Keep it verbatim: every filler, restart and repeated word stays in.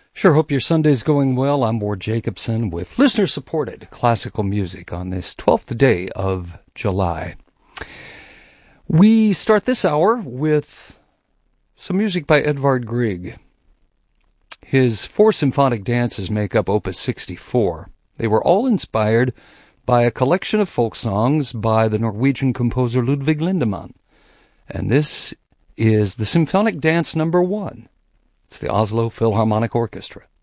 Sure hope your Sunday's going well. I'm Ward Jacobson with listener-supported classical music on this twelfth day of July. We start this hour with some music by Edvard Grieg. His four symphonic dances make up Opus sixty-four. They were all inspired by a collection of folk songs by the Norwegian composer Ludwig Lindemann. And this is the Symphonic Dance Number One. It's the Oslo Philharmonic Orchestra.